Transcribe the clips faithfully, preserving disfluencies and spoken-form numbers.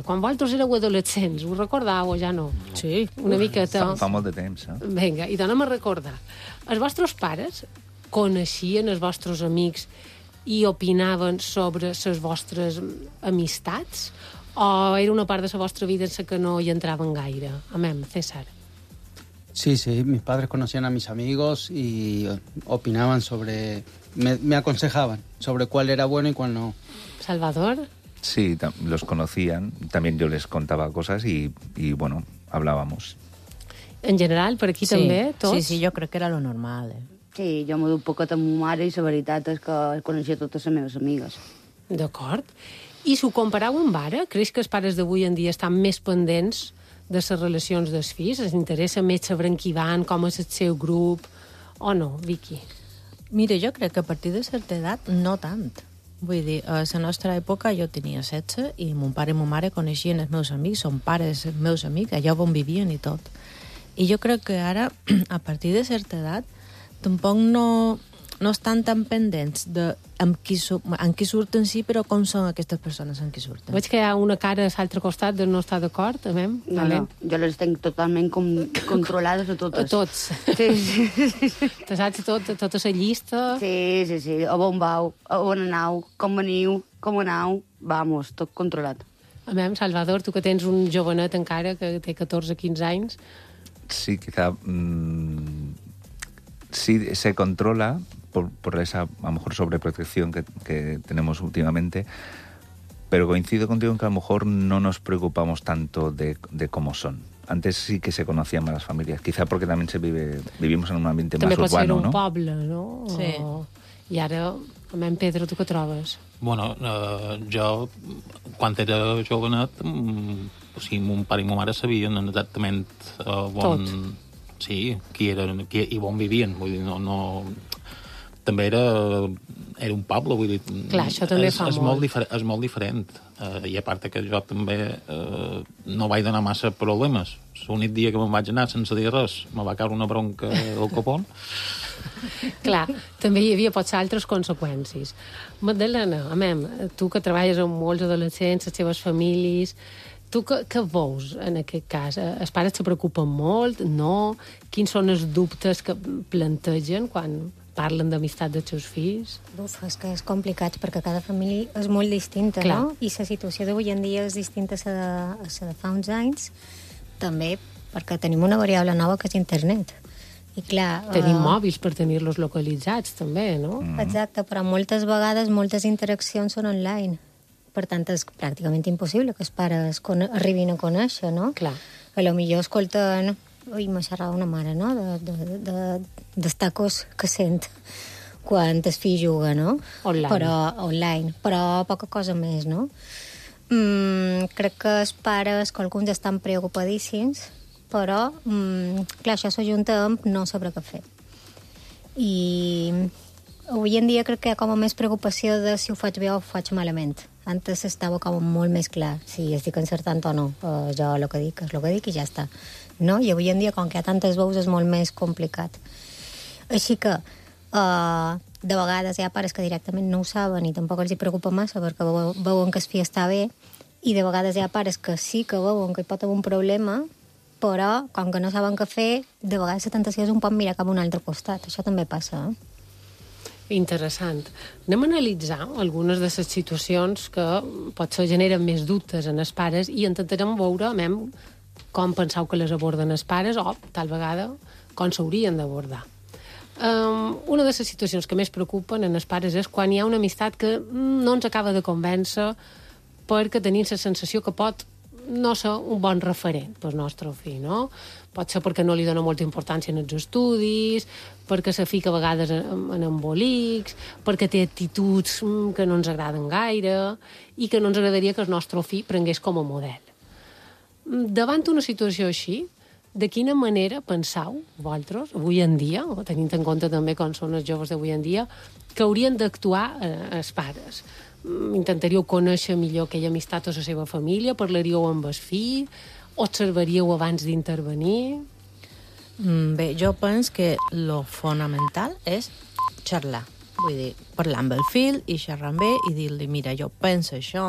quan vosaltres éreu adolescents, us recordeu o ja no? Sí. Una miqueta... Fa, fa molt de temps, eh? Vinga, i donem a recordar. Els vostres pares coneixien els vostres amics i opinaven sobre les vostres amistats? O era una part de la vostra vida en la que no hi entraven gaire? Amem, César. Sí, sí, mis padres conocían a mis amigos y opinaban sobre... Me, me aconsejaban sobre cuál era bueno y cuál no. Salvador. Sí, los conocían. También yo les contaba cosas y, y bueno, hablábamos. En general, per aquí sí. també, tots? Sí, sí, jo crec que era lo normal, eh? Sí, jo m'ho dic poquet amb ma mare i la veritat és que coneixia totes les meves amigues. D'acord. I si ho compareu amb ara, creix que els pares d'avui en dia estan més pendents de les relacions dels fills? Els interessa més saber qui van, com és el seu grup, o no, Vicky? Mira, jo crec que a partir de certa edat no tant. Vull dir, a la nostra època jo tenia setze i mon pare i mon mare coneixien els meus amics, són pares els meus amics, allà on vivien i tot. I jo crec que ara, a partir de certa edat, tampoc no, no estan tan pendents de amb qui, su, amb qui surten sí, però com són aquestes persones amb qui surten. Veig que hi ha una cara a l'altre costat de no estar d'acord, amem? No, no, jo les tenc totalment com, controlades a totes. A tots. Sí, sí, sí. Te saps tot, tota la llista? Sí, sí, sí. A on vau, a on anau, com veniu, com anau, vamos, tot controlat. Amem, Salvador, tu que tens un jovenet encara, que té catorze quinze anys. Sí, quizá... Mmm, sí se controla por, por esa, a lo mejor, sobreprotección que, que tenemos últimamente, pero coincido contigo en que a lo mejor no nos preocupamos tanto de, de cómo son. Antes sí que se conocían más las familias, quizá porque también se vive, vivimos en un ambiente també más urbano, un no? Poble, no? Sí. O... I ara, amem, Pedro, tu què trobes? Bueno, eh, jo, quan era jovenet, mm, o sigui, mon pare i ma mare sabien exactament eh, on... Tot. Sí, qui eren qui, i on vivien. Vull dir, no, no... També era, era un poble, vull dir... Clar, això també és, fa és molt. molt diferent, és molt diferent. Uh, I a part que jo també uh, no vaig donar massa problemes. L'únic dia que me'n vaig anar sense dir res, me va caure una bronca del copón. Clar, també hi havia potser altres conseqüències. Magdalena, amem, tu que treballes amb molts adolescents, les seves famílies... Tu què, què veus en aquest cas? Els pares se preocupen molt? No? Quins són els dubtes que plantegen quan parlen d'amistat dels seus fills? Uf, és que és complicat perquè cada família és molt distinta, Clar. no? I la situació d'avui en dia és distinta a la de, a la de fa uns anys, també perquè tenim una variable nova que és internet. I clar... Tenim uh, mòbils per tenir-los localitzats, també, no? Mm. Exacte, però moltes vegades moltes interaccions són online. Per tant, és pràcticament impossible que els pares arribin a conèixer, no? Clar. A lo millor escolten... Ui, m'ha xerrat una mare, no? De, de, de, dels tacos que sent quan el fill juga, no? Online. Però, online. Però poca cosa més, no? Mm, crec que els pares, que alguns estan preocupadíssims, però, mm, clar, això s'ajunta amb no saber què fer. I avui en dia crec que hi ha com a més preocupació de si ho faig bé o ho faig malament. Antes estava com molt més clar si estic encertant o no. Uh, jo el que dic és el que dic i ja està. No? I avui en dia, com que hi ha tantes veus, és molt més complicat. Així que, uh, de vegades hi ha pares que directament no ho saben i tampoc els hi preocupa massa perquè veuen que el fill està bé, i de vegades hi ha pares que sí que veuen que hi pot haver un problema, però, com que no saben què fer, de vegades la tentació és un poc mirar cap a un altre costat. Això també passa, eh? Interessant. Anem a analitzar algunes de les situacions que potser generen més dubtes en els pares i intentarem veure mem, com penseu que les aborden els pares o, tal vegada, com s'haurien d'abordar. Um, una de les situacions que més preocupen en els pares és quan hi ha una amistat que no ens acaba de convèncer perquè tenim la sensació que pot no ser un bon referent pel nostre fill, no? Pot ser perquè no li dona molta importància en els estudis, perquè se fica a vegades en, en embolics, perquè té actituds que no ens agraden gaire i que no ens agradaria que el nostre fill prengués com a model. Davant una situació així, de quina manera penseu, vosaltres, avui en dia, o tenint en compte també com són els joves d'avui en dia, que haurien d'actuar eh, els pares? Intentaríeu conèixer millor aquella amistat o la seva família, parlaríeu amb el fill, observaríeu abans d'intervenir? Mm, bé, jo penso que lo fonamental és xerrar. Vull dir, parlar amb el fill i xerrar amb ell i dir-li, mira, jo penso això,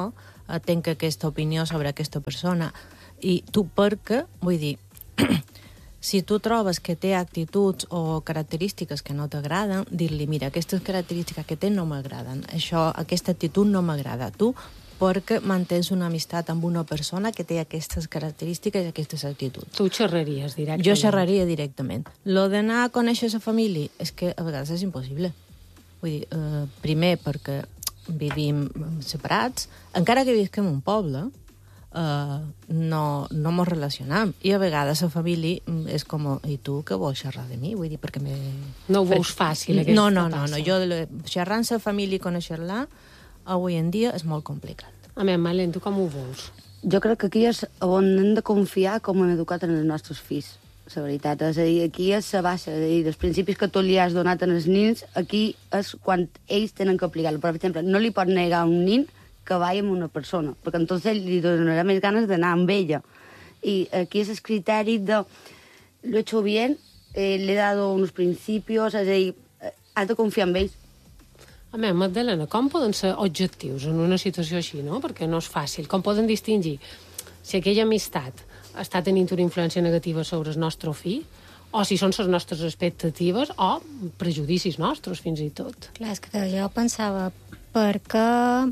eh, tenc aquesta opinió sobre aquesta persona. I tu perquè, vull dir, si tu trobes que té actituds o característiques que no t'agraden, dir-li, mira, aquestes característiques que té no m'agraden, això, aquesta actitud no m'agrada. Tu, perquè mantens una amistat amb una persona que té aquestes característiques i aquestes actituds. Tu xerraries directament? Jo xerraria directament. Lo d'anar a conèixer la família és que a vegades és impossible. Vull dir, eh, primer perquè vivim separats, encara que visquem en un poble, eh, no, no mos relacionam. I a vegades la família és com, i tu què vols xerrar de mi? Vull dir, perquè me... No ho veus fàcil, aquesta no, no, no, passa. no. Jo xerrar amb la família i conèixer-la avui en dia és molt complicat. A mi, Malen, tu com ho veus? Jo crec que aquí és on hem de confiar com hem educat en els nostres fills, la veritat. És a dir, aquí és la base, és a dir, dels principis que tu li has donat als nins, aquí és quan ells tenen que aplicar-lo. Per exemple, no li pot negar a un nin que vagi amb una persona, perquè entonces li donarà més ganes d'anar amb ella. I aquí és el criteri de lo he hecho bien, eh, le he dado unos principios, és a dir, has de confiar en ells. A mi, Magdalena, com poden ser objectius en una situació així, no? Perquè no és fàcil. Com poden distingir si aquella amistat està tenint una influència negativa sobre el nostre fill, o si són les nostres expectatives, o prejudicis nostres, fins i tot. Clar, és que jo pensava, per què,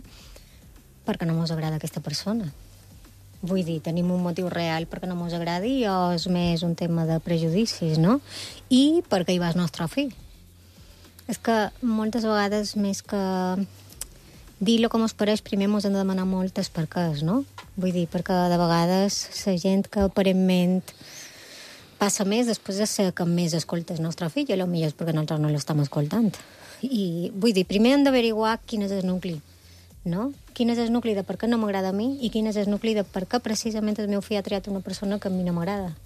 per què no mos agrada aquesta persona? Vull dir, tenim un motiu real perquè no mos agradi, o és més un tema de prejudicis, no? I perquè hi va el nostre fill. És que moltes vegades, més que dir-lo com es pareix, primer mos hem de demanar moltes per quès, no? Vull dir, perquè de vegades la gent que aparentment passa més després de ser que més escolta el nostre fill, i potser és perquè nosaltres no l'estem escoltant. I vull dir, primer hem d'averiguar quin és el nucli, no? Quin és el nucli de per què no m'agrada a mi i quin és el nucli de per què precisament el meu fill ha triat una persona que a mi no m'agrada.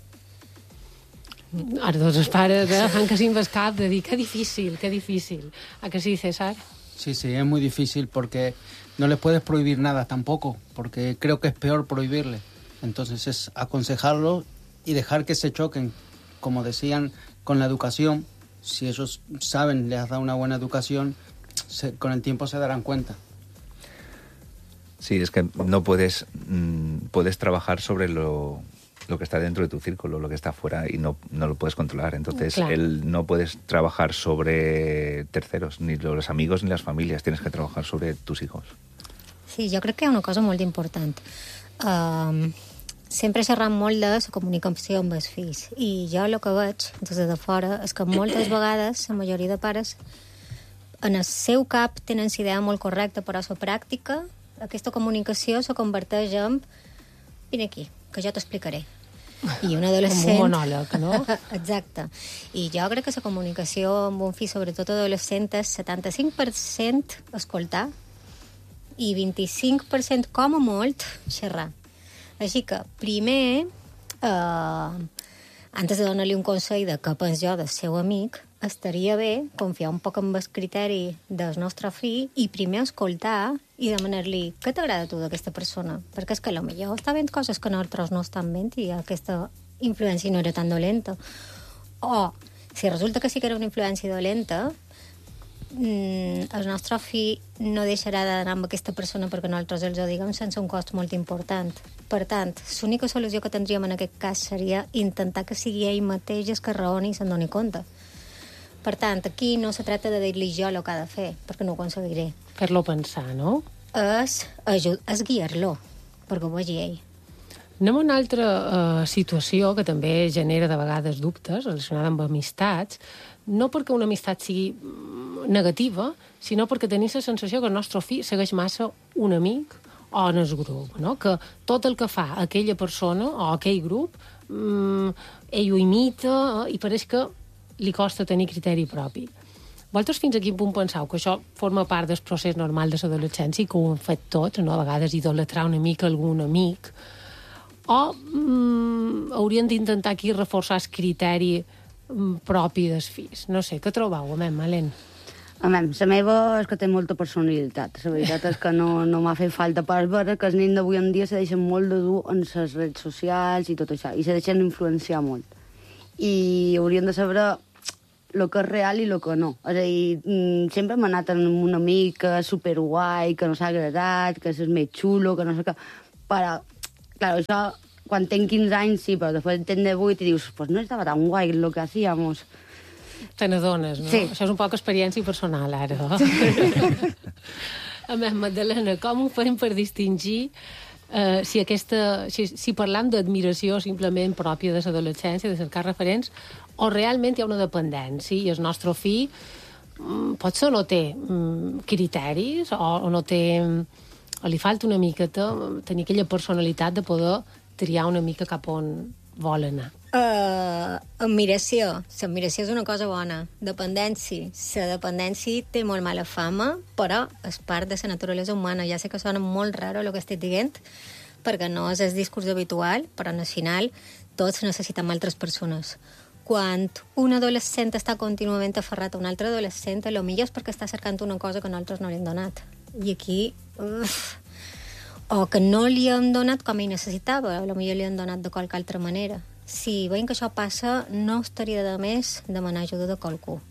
Ara tots els pares eh, fan que s'invescap de dir que difícil, que difícil. ¿A que sí, César? Sí, sí, es muy difícil porque no les puedes prohibir nada tampoco, porque creo que es peor prohibirle. Entonces es aconsejarlo y dejar que se choquen, como decían, con la educación. Si ellos saben, les has dado una buena educación, se, con el tiempo se darán cuenta. Sí, es que no puedes, mmm, puedes trabajar sobre lo... lo que está dentro de tu círculo, lo que está fuera, y no, no lo puedes controlar. Entonces, claro. el, no puedes trabajar sobre terceros, ni los amigos ni las familias. Tienes que trabajar sobre tus hijos. Sí, jo crec que hi ha una cosa molt important. Um, sempre xerram molt de la comunicació amb els fills. I jo el que veig des de fora és que moltes vegades la majoria de pares en el seu cap tenen la idea molt correcta, però a la pràctica aquesta comunicació se converteix en vine aquí, que jo t'explicaré. I un adolescent... Com un monòleg, no? Exacte. I jo crec que la comunicació amb un fill, sobretot adolescent, és setanta-cinc per cent escoltar i vint-i-cinc per cent, com a molt, xerrar. Així que, primer, eh, antes de donar-li un consell de què pens jo del seu amic, estaria bé confiar un poc en el criteri del nostre fill i primer escoltar i demanar-li què t'agrada tu d'aquesta persona, perquè és que potser està veient coses que nosaltres no estan veient i aquesta influència no era tan dolenta. O, si resulta que sí que era una influència dolenta, mm, el nostre fill no deixarà d'anar amb aquesta persona perquè nosaltres els ho diguem sense un cost molt important. Per tant, l'única solució que tindríem en aquest cas seria intentar que sigui ell mateix el que raoni i se'n doni compte. Per tant, aquí no se tracta de dir-li jo el que ha de fer, perquè no ho aconseguiré. Fer-lo pensar, no? És, és guiar-lo, perquè ho vegi ell. Anem a una altra uh, situació que també genera de vegades dubtes relacionada amb amistats, no perquè una amistat sigui negativa, sinó perquè tenim la sensació que el nostre fill segueix massa un amic o en el grup, no? Que tot el que fa aquella persona o aquell grup, um, ell ho imita i pareix que li costa tenir criteri propi. Vosaltres fins a quin punt penseu que això forma part del procés normal de l'adolescència i que ho hem fet tots, no? A vegades idolatrar una mica algun amic, o mm, haurien d'intentar aquí reforçar el criteri mm, propi dels fills? No sé, què trobeu, a mi, Malen? A mi, la meva és que té molta personalitat. La veritat és que no, no m'ha fet falta per veure que els nens d'avui en dia se deixen molt de dur en les redes socials i tot això, i se deixen influenciar molt. I haurien de saber lo que és real i lo que no. És a dir, mm, sempre m'ha anat amb un amic que és superguai, que no s'ha agradat, que és el més xulo, que no sé què... Però, clar, això, quan tenc quinze anys, sí, però després tenc divuit i dius, pues no estava tan guai lo que hacíamos. Te n'adones, no? Sí. Això és un poc experiència personal, ara. A més, Magdalena, com ho fem per distingir eh, si, aquesta, si, si parlam d'admiració simplement pròpia de l'adolescència, de cercar referents, o realment hi ha una dependència i el nostre fill mm, potser no té mm, criteris o, o no té... o li falta una miqueta tenir aquella personalitat de poder triar una mica cap on vol anar. Uh, admiració. L'admiració és una cosa bona. Dependència. La dependència té molt mala fama, però és part de la naturalesa humana. Ja sé que sona molt raro el que estic dient, perquè no és el discurs habitual, però al final tots necessitem altres persones. Quan un adolescent està contínuament aferrat a un altre adolescent, a lo millor és perquè està cercant una cosa que nosaltres no li hem donat. I aquí... Uf, o que no li hem donat com ell necessitava, a lo millor li hem donat de qualque altra manera. Si veiem que això passa, no estaria de més demanar ajuda de qualcú.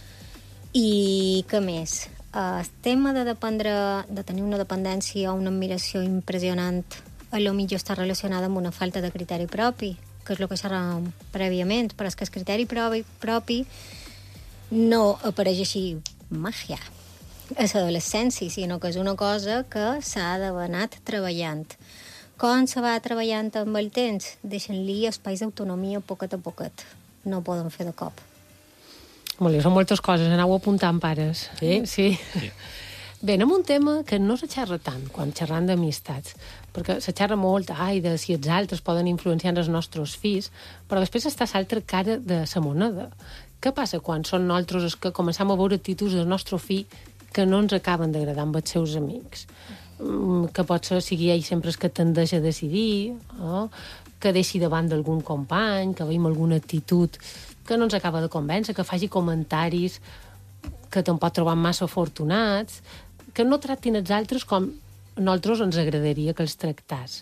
I què més? El tema de dependre, de tenir una dependència o una admiració impressionant, a lo millor està relacionada amb una falta de criteri propi, que és el que xerràvem prèviament, però és que el criteri propi, propi no apareix així màgia a l'adolescència, sinó que és una cosa que s'ha d'anar treballant. Com se va treballant amb el temps? Deixant-li espais d'autonomia poquet a poquet. No ho poden fer de cop. Molt bé, són moltes coses. Anau apuntant, pares. Sí? Sí. sí. Bé, anem un tema que no se xerra tant quan xerram d'amistats, perquè se xerra molt, ai, de si els altres poden influenciar els nostres fills, però després està l'altra cara de la moneda. Què passa quan són nosaltres els que començam a veure actituds del nostre fill que no ens acaben d'agradar amb els seus amics? Que potser sigui ell sempre el que tendeix a decidir, no? Que deixi davant d'algun company, que veiem alguna actitud que no ens acaba de convèncer, que faci comentaris que te'n pot trobar massa afortunats, que no tractin els altres com nosaltres ens agradaria que els tractàs.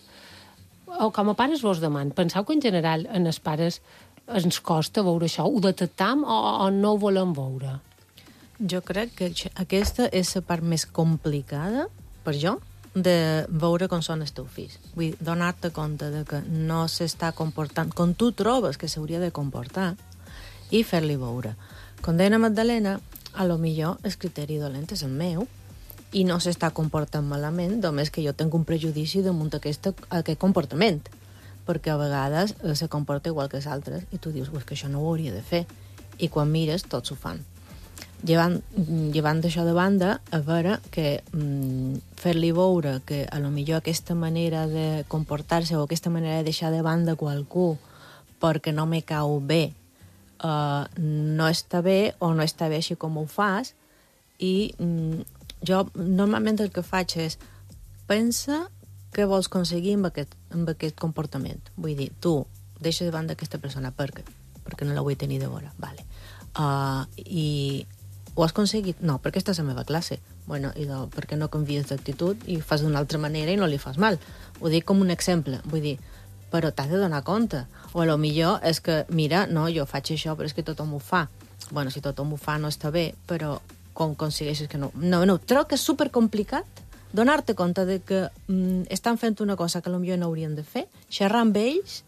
O com a pares vos deman, penseu que en general en els pares ens costa veure això? Ho detectam o, o no ho volem veure? Jo crec que aquesta és la part més complicada, per jo, de veure com són els teus fills. Vull dir, donar-te compte de que no s'està comportant com tu trobes que s'hauria de comportar i fer-li veure. Com deia Magdalena, a lo millor el criteri dolent és el meu i no s'està comportant malament, només que jo tinc un prejudici damunt aquest, aquest comportament, perquè a vegades se comporta igual que els altres i tu dius, que això no ho hauria de fer, i quan mires tots ho fan. Llevant, llevant això de banda, a veure que mm, fer-li veure que a lo millor aquesta manera de comportar-se o aquesta manera de deixar de banda qualcú perquè no me cau bé uh, no està bé o no està bé així com ho fas, i mm, jo normalment el que faig és pensa què vols aconseguir amb aquest, amb aquest comportament. Vull dir, tu deixa de banda aquesta persona perquè, perquè no la vull tenir de vora, vale. Uh, i ho has aconseguit? No, perquè estàs a la meva classe. Bueno, i de, per què no canvies d'actitud i fas d'una altra manera i no li fas mal? Ho dic com un exemple, vull dir, però t'has de donar compte. O a lo millor és que, mira, no, jo faig això, però és que tothom ho fa. Bueno, si tothom ho fa no està bé, però com aconsegueixes que no? No, no, trobo que és supercomplicat donar-te compte de que mm, estan fent una cosa que a lo millor no haurien de fer, xerrar amb ells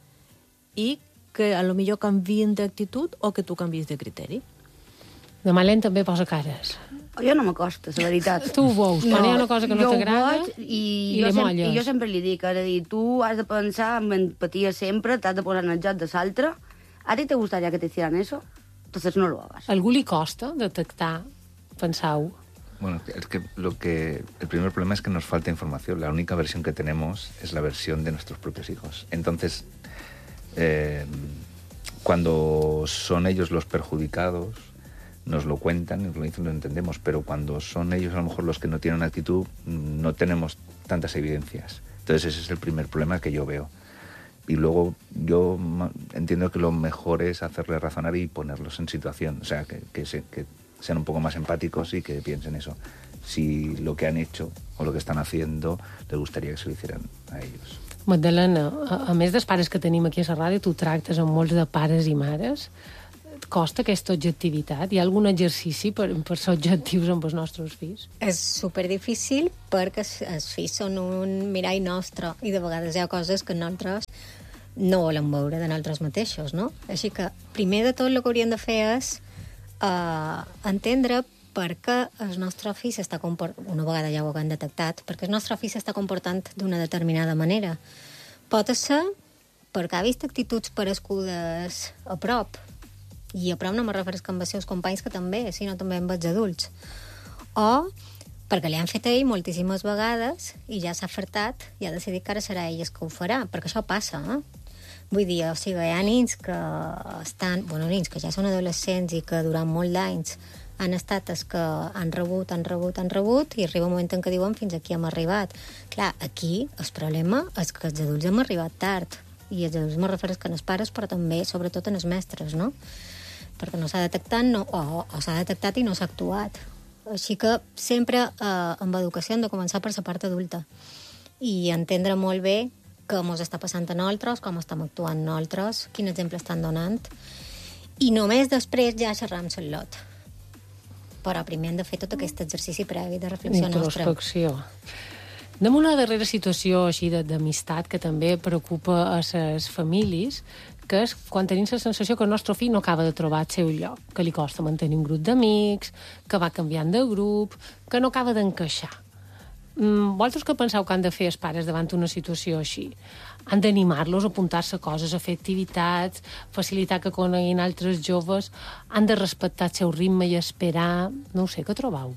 i que a lo millor canvien d'actitud o que tu canvies de criteri. De Malent també posa cares. Jo no m'acosta, la veritat. Tu ho veus, quan no, hi ha una cosa que no t'agrada i, i jo li molles. I jo sempre li dic, és a dir, tu has de pensar amb empatia sempre, t'has de posar en el joc de l'altre. ¿A ti te gustaría que te hicieran eso? Entonces no lo hagas. ¿A algú li costa detectar, pensau? Bueno, es que lo que el primer problema es que nos falta información. La única versión que tenemos es la versión de nuestros propios hijos. Entonces, eh, cuando son ellos los perjudicados, nos lo cuentan, nos lo dicen, lo entendemos, pero cuando son ellos a lo mejor los que no tienen actitud, no tenemos tantas evidencias. Entonces ese es el primer problema que yo veo. Y luego yo entiendo que lo mejor es hacerles razonar y ponerlos en situación, o sea, que, que, se, que sean un poco más empáticos y que piensen eso. Si lo que han hecho o lo que están haciendo les gustaría que se lo hicieran a ellos. Magdalena, a, a més dels pares que tenim aquí a la ràdio, tu tractes amb molts de pares i mares. costa aquesta objectivitat? Hi ha algun exercici per, per ser objectius amb els nostres fills? És superdifícil perquè els fills són un mirall nostre i de vegades hi ha coses que nosaltres no volem veure de nosaltres mateixos, no? Així que, primer de tot, el que hauríem de fer és uh, entendre per què el nostre fill s'està comportant, una vegada ja ho haguem detectat, perquè el nostre fill s'està comportant d'una determinada manera. Pot ser perquè ha vist actituds parescudes a prop, i a prop no me refereix amb els seus companys, que també, sinó també amb els adults. O perquè li han fet a ell moltíssimes vegades i ja s'ha afartat i ha decidit que ara serà ell el que ho farà, perquè això passa, eh? Vull dir, o sigui, hi ha nins que estan, bueno, nins que ja són adolescents i que durant molt d'anys han estat els que han rebut, han rebut, han rebut, i arriba un moment en què diuen fins aquí hem arribat. Clar, aquí el problema és que els adults hem arribat tard, i els adults me refereix que en els pares, però també, sobretot, en els mestres, no? Perquè no s'ha detectat, no, o, o s'ha detectat i no s'ha actuat. Així que sempre eh, amb educació hem de començar per la part adulta i entendre molt bé què ens està passant a nosaltres, com estem actuant nosaltres, quin exemple estan donant, i només després ja xerrar amb el lot. Però primer hem de fer tot aquest exercici previ de reflexió nostra. Introspecció. Anem a una darrera situació així d'amistat que també preocupa a les famílies, que és quan tenim la sensació que el nostre fill no acaba de trobar el seu lloc, que li costa mantenir un grup d'amics, que va canviant de grup, que no acaba d'encaixar. Mm, vosaltres què penseu que han de fer els pares davant una situació així? Han d'animar-los a apuntar-se a coses, a fer activitats, facilitar que coneguin altres joves, han de respectar el seu ritme i esperar... No ho sé, què trobeu?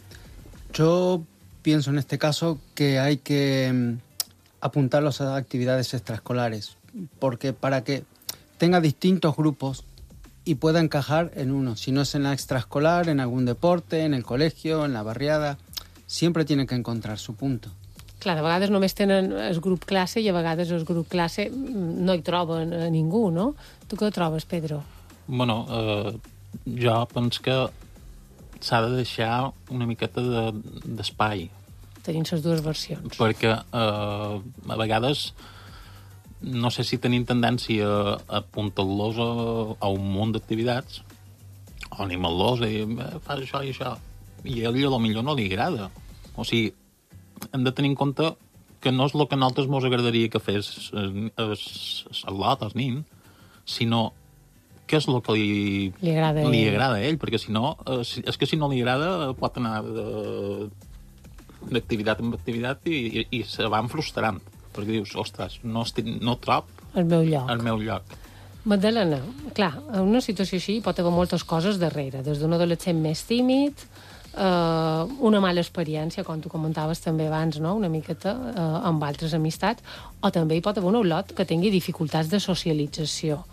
Yo pienso en este caso que hay que apuntarlos a actividades extraescolares, porque para que tenga distintos grupos y pueda encajar en uno, si no es en la extraescolar, en algún deporte, en el colegio, en la barriada, siempre tiene que encontrar su punto. Clar, de vegades només tenen el grup classe i a vegades el grup classe no hi troben a ningú, no? Tu què trobes, Pedro? Bueno, eh, jo penso que s'ha de deixar una miqueta d'espai. De, Tenim les dues versions. Perquè eh, a vegades no sé si tenim tendència a apuntar-los a, a un munt d'activitats o animar-los i fas això i això. I a ell potser no li agrada. O sigui, hem de tenir en compte que no és el que a nosaltres ens agradaria que fes el lot, el nin, sinó què és el que li, li, agrada, li agrada a ell, perquè si no, és que si no li agrada pot anar d'activitat en activitat i, i, i se van frustrant, perquè dius, ostres, no, estic, no trob el meu lloc. El meu lloc. Magdalena, clar, en una situació així pot haver moltes coses darrere, des d'un adolescent més tímid, Uh, una mala experiència, com tu comentaves també abans, no? Una miqueta uh, amb altres amistats, o també hi pot haver un olot que tingui dificultats de socialització.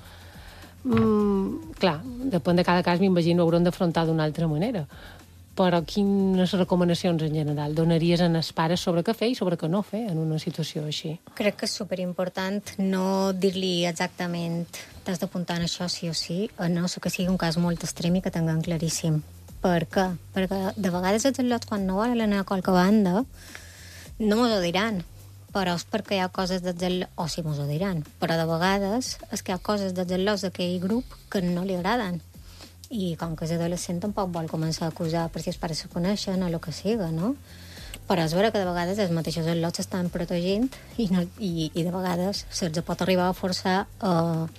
Mm, clar, depèn de cada cas, m'imagino, ho hauran d'afrontar d'una altra manera. Però quines recomanacions en general donaries a els pares sobre què fer i sobre què no fer en una situació així? Crec que és superimportant no dir-li exactament t'has d'apuntar en això sí o sí, a no que sigui un cas molt extrem i que tinguem claríssim. Per què? Perquè de vegades els al·lots, quan no volen anar a qualque banda, no mos ho diran, però és perquè hi ha coses dels al·lots, o sí mos ho diran, però de vegades és que hi ha coses dels al·lots d'aquell grup que no li agraden. I com que és adolescent tampoc vol començar a acusar per si els pares se coneixen o el que siga, no? Però és vera que de vegades els mateixos al·lots s'estan protegint i, no, i, i de vegades se'ls pot arribar a forçar a...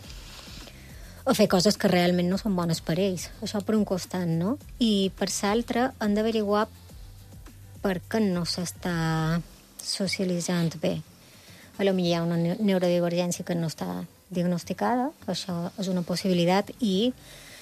a fer coses que realment no són bones per ells. Això per un costat, no? I per l'altre han d'averiguar per què no s'està socialitzant bé. A lo millor hi ha una neurodivergència que no està diagnosticada, això és una possibilitat, i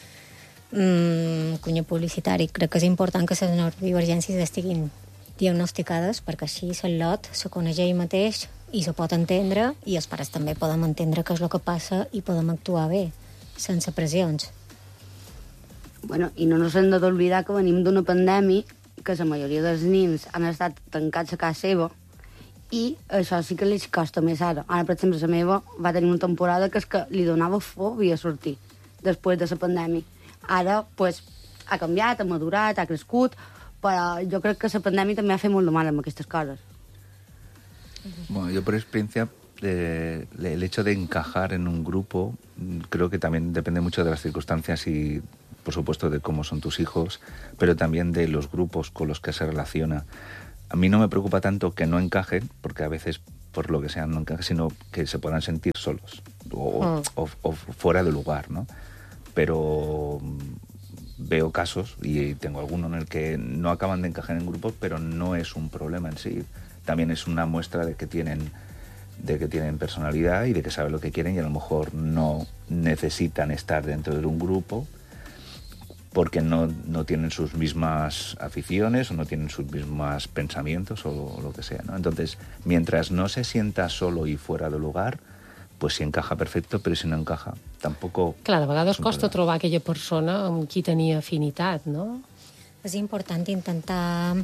mmm, cunya publicitari, crec que és important que les neurodivergències estiguin diagnosticades perquè així el lot se coneix ell mateix i se pot entendre, i els pares també podem entendre què és el que passa i podem actuar bé, sense pressions. Bueno, i no ens hem d'oblidar que venim d'una pandèmia que la majoria dels nens han estat tancats a casa seva i això sí que li costa més ara. Ara, per exemple, la meva va tenir una temporada que és que li donava fòbia sortir després de la pandèmia. Ara, pues, ha canviat, ha madurat, ha crescut, però jo crec que la pandèmia també ha fet molt de mal amb aquestes coses. Bueno, yo por experiencia eh, el hecho de encajar en un grupo, creo que también depende mucho de las circunstancias y, por supuesto, de cómo son tus hijos, pero también de los grupos con los que se relaciona. A mí no me preocupa tanto que no encajen, porque a veces, por lo que sea, no encajen, sino que se puedan sentir solos o, mm. o, o fuera de lugar, ¿no? Pero veo casos, y tengo alguno en el que no acaban de encajar en grupos, pero no es un problema en sí. También es una muestra de que tienen, de que tienen personalidad y de que saben lo que quieren, y a lo mejor no necesitan estar dentro de un grupo porque no, no tienen sus mismas aficiones o no tienen sus mismos pensamientos o, o lo que sea, ¿no? Entonces, mientras no se sienta solo y fuera de lugar, pues si encaja perfecto, però si no encaja, tampoco... Clar, a vegades costa trobar aquella persona amb qui tenia afinitat, no? És important intentar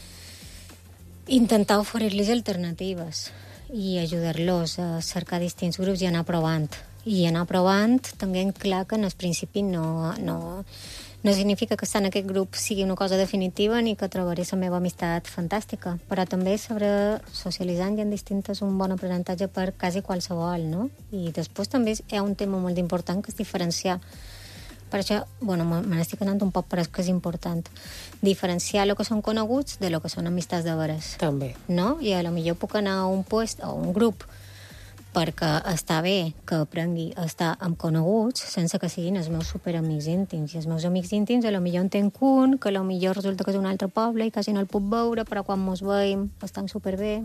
intentar oferir-los alternatives i ajudar-los a cercar distints grups i anar provant. I anar provant, tenint clar que en el principi no, no, no significa que estar en aquest grup sigui una cosa definitiva ni que trobaré la meva amistat fantàstica, però també saber socialitzant i en distintes un bon aprenentatge per quasi qualsevol, no? I després també hi ha un tema molt important que és diferenciar. Per això, bueno, me n'estic anant un poc, però és que és important. Diferenciar el que són coneguts de lo que són amistats de veres. També. No? I a lo millor puc anar a un puest o a un grup perquè està bé que aprengui a estar amb coneguts sense que siguin els meus superamics íntims. I els meus amics íntims, a lo millor en tenc un, que a lo millor resulta que és un altre poble i quasi no el puc veure, però quan mos veiem estan superbé.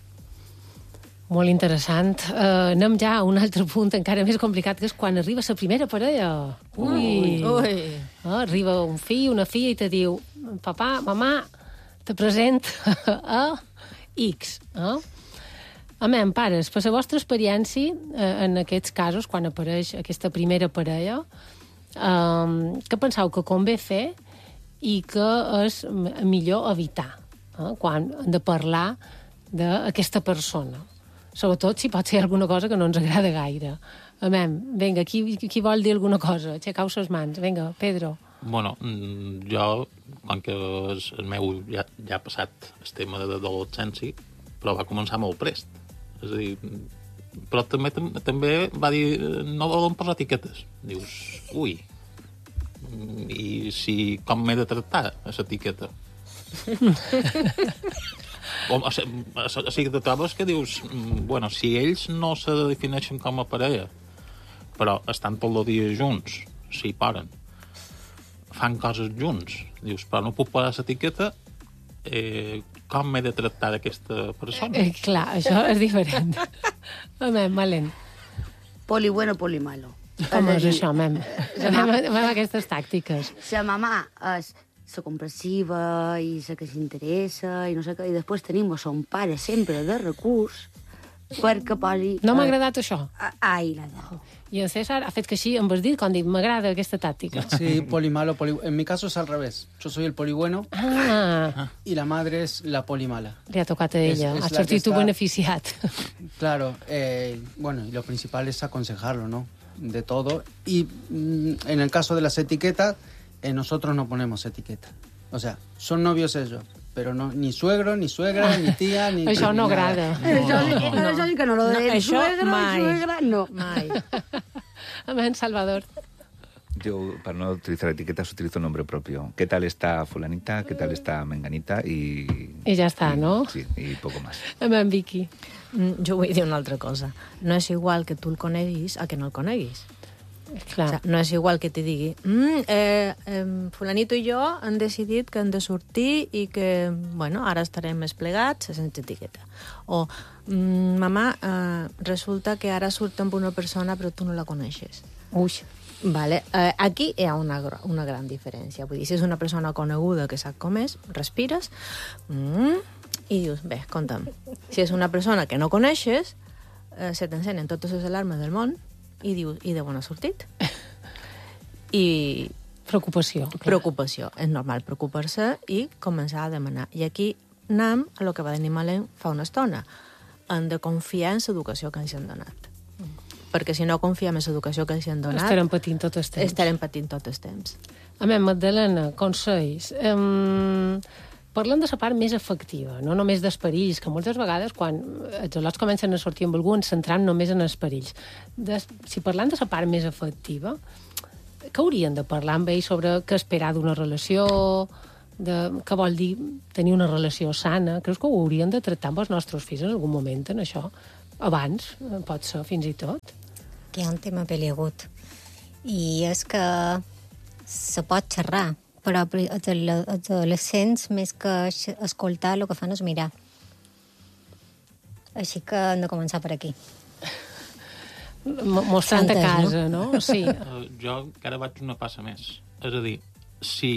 Molt interessant. Uh, anem ja a un altre punt encara més complicat, que és quan arriba la primera parella. Ui! Ui. Uh, arriba un fill, una filla, i te diu: papà, mamà, te present a X. Uh? Amén, pares, per la vostra experiència, eh, en aquests casos, quan apareix aquesta primera parella, eh, què penseu que convé fer i que és millor evitar eh, quan hem de parlar d'aquesta persona? Sobretot si pot ser alguna cosa que no ens agrada gaire. Amén, vinga, qui, qui vol dir alguna cosa? Aixecau les mans. Vinga, Pedro. Bueno, jo, com que el meu ja, ja ha passat el tema de l'adolescència, però va començar molt prest. És a dir, però també, també va dir, no volen posar etiquetes. Dius, ui, i si com m'he de tractar, aquesta etiqueta? o, o, o sigui, te trobes que dius, bueno, si ells no se defineixen com a parella, però estan tot el dia junts, si poden, fan coses junts, dius, però no puc posar aquesta etiqueta, eh, com m'he de tractar d'aquesta persona? Eh, clar, això és diferent. Amén, Malen. Poli bueno, poli malo. Com és això, mem? Mem aquestes tàctiques. La mamà és la comprensiva i la que s'interessa i no sé què, i després tenim son pare sempre de recurs perquè posi... No m'ha agradat això. Ai, la dejo. I en César ha fet que així, em vas dir, com dic, m'agrada aquesta tàctica. Sí, poli malo, poli... En mi caso es al revés. Yo soy el poli bueno ah. y la madre es la poli mala. Le ha tocat a ella. Es, es ha sortit tu está... beneficiat. Claro. Eh, bueno, y lo principal es aconsejarlo, ¿no? De todo. Y mm, en el caso de las etiquetas, eh, nosotros no ponemos etiqueta. O sea, son novios ellos, pero no, ni suegro, ni suegra, ni tía, ni... Això no agrada. No, això, no, no. Això sí que no lo de no, suegro mai. y suegra, no. Mai. Amén, Salvador. Yo, para no utilizar etiquetas, utilizo nombre propio. ¿Qué tal está fulanita? ¿Qué tal está menganita? Y, I ja està, y, no? Sí, y poco más. Amén, Vicky. Mm, Jo vull dir una altra cosa. No és igual que tu el coneguis a que no el coneguis. Clar. O sea, no és igual que te digui mm, eh, eh, fulanito i jo han decidit que hem de sortir i que, bueno, ara estarem més plegats sense etiqueta. O, mm, mamà, eh, resulta que ara surt amb una persona però tu no la coneixes. Ui. Vale. Eh, aquí hi ha una, una gran diferència. Vull dir, si és una persona coneguda que sap com és, respires mm, i dius, bé, compta'm. Si és una persona que no coneixes, eh, se t'encenen totes les alarmes del món i dius, i de on ha sortit? I... Preocupació. Clar. Preocupació. És normal preocupar-se i començar a demanar. I aquí anem a lo que va dir Malen fa una estona. Hem de confiar en l'educació que ens han donat. Perquè si no confiem en l'educació que ens han donat... Estarem patint tot el temps. Estarem patint tot el temps. Amén, Magdalena, consells. Um, Parlem de la part més efectiva, no només dels perills, que moltes vegades, quan els al·lots comencen a sortir amb algú, ens centram només en els perills. De, si parlem de la part més efectiva, què haurien de parlar amb ells sobre què esperar d'una relació, de què vol dir tenir una relació sana? Creus que ho haurien de tractar amb els nostres fills en algun moment, en això? Abans, pot ser, fins i tot? Que hi ha un tema peliagut. I és que se pot xerrar, però els adolescents, més que escoltar, el que fan és mirar. Així que hem de començar per aquí. Mostrant a casa, no? no? Sí. Uh, jo encara vaig una passa més. És a dir, si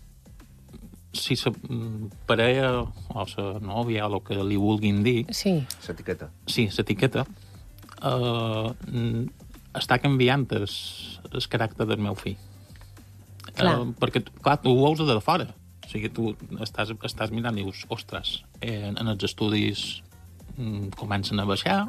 si la parella o la nòvia o el que li vulguin dir... Sí. L'etiqueta. Sí, l'etiqueta. Uh, està canviant el, el caràcter del meu fill. Uh, perquè, clar, tu ho veus de fora. O sigui, tu estàs, estàs mirant i dius, ostres, eh, en els estudis mm, comencen a baixar,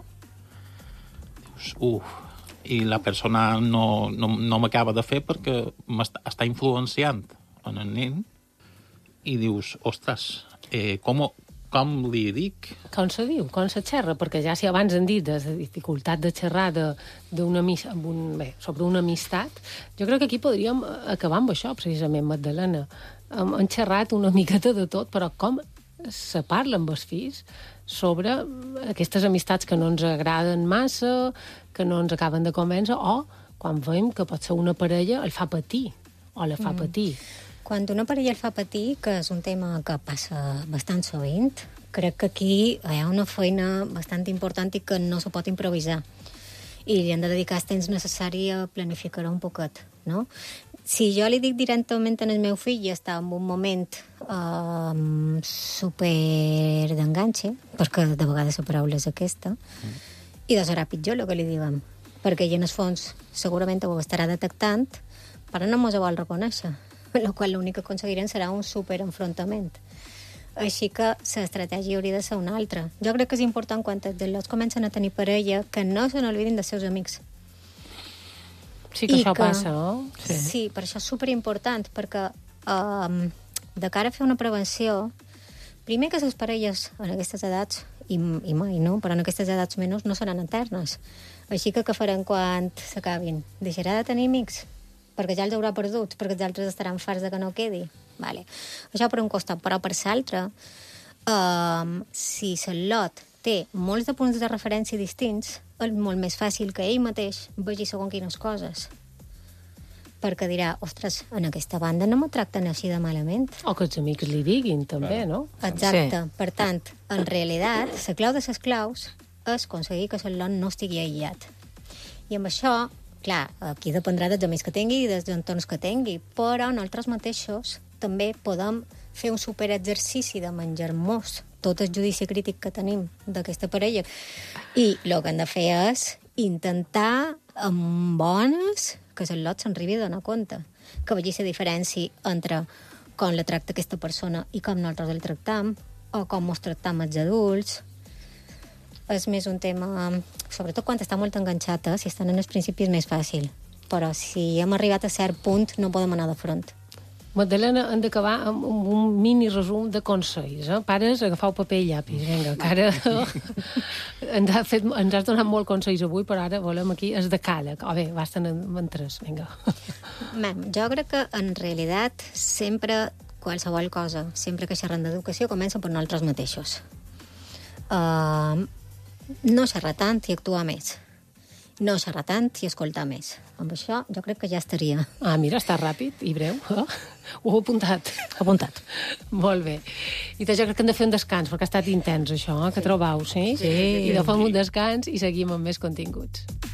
dius, uf, i la persona no, no, no m'acaba de fer perquè m'està influenciant en el nen, i dius, ostres, eh, com, com li dic? Com se diu? Com se xerra? Perquè ja si abans han dit de la dificultat de xerrar de, de una, amb un, bé, sobre una amistat, jo crec que aquí podríem acabar amb això, precisament, Magdalena. Hem, hem xerrat una miqueta de tot, però com se parla amb els fills sobre aquestes amistats que no ens agraden massa, que no ens acaben de convèncer, o quan veiem que pot ser una parella el fa patir, o la fa mm. patir. Quan una parella el fa patir, que és un tema que passa bastant sovint, crec que aquí hi ha una feina bastant important i que no se pot improvisar. I li han de dedicar el temps necessari a planificar un poquet, no? Si jo li dic directament al meu fill i està en un moment um, super d'enganxe, perquè de vegades la paraula és aquesta, mm. i doncs serà pitjor el que li diguem, perquè ell en el fons segurament ho estarà detectant, però no mos ho vol reconèixer, el qual l'únic que aconseguirem serà un superenfrontament. Així que l'estratègia hauria de ser una altra. Jo crec que és important quan els adolescents comencen a tenir parella que no se n'oblidin dels seus amics. Sí que I això que, passa, no? Sí. sí, per això és superimportant, perquè um, de cara a fer una prevenció, primer que les parelles en aquestes edats, i, i mai, no? Però en aquestes edats menys no seran eternes. Així que què faran quan s'acabin? Deixarà de tenir amics? Perquè ja els haurà perdut, perquè els altres estaran farts de que no quedi. Vale. Això per un costat, però per l'altre, um, si l'Ot té molts de punts de referència distints, és molt més fàcil que ell mateix vegi segons quines coses. Perquè dirà, ostres, en aquesta banda no me tracten així de malament. O que els amics li diguin, també, no? Exacte. Sí. Per tant, en realitat, la clau de les claus és aconseguir que l'Ot no estigui aïllat. I amb això, clar, aquí dependrà dels amics que tingui i dels entorns que tingui, però nosaltres mateixos també podem fer un superexercici de menjar-nos tot el judici crític que tenim d'aquesta parella. I el que hem de fer és intentar, amb bones, que l'Ot se'n arribi a donar compte, que vegi la diferència entre com la tracta aquesta persona i com nosaltres el tractam, o com ens tractam els adults. És més un tema... Sobretot quan està molt enganxat, eh? Si estan en els principis és més fàcil. Però si hem arribat a cert punt, no podem anar de front. Magdalena, hem d'acabar amb un mini resum de consells. Eh? Pares, agafau paper i llapis. Vinga, que ara ens, ha fet, ens has donat molt consells avui, però ara volem aquí el decàleg. O bé, basten en, en tres, vinga. Mem, jo crec que, en realitat, sempre, qualsevol cosa, sempre que xerrem d'educació, comença per nosaltres mateixos. Uh, no xerrar tant i actuar més. No xerrar tant i escoltar més. Amb això jo crec que ja estaria. Ah, mira, està ràpid i breu. Eh? Ho he apuntat. Apuntat. Molt bé. I jo crec que hem de fer un descans, perquè ha estat intens això, eh? Que trobau, sí? Sí. I de fem un descans i seguim amb més continguts.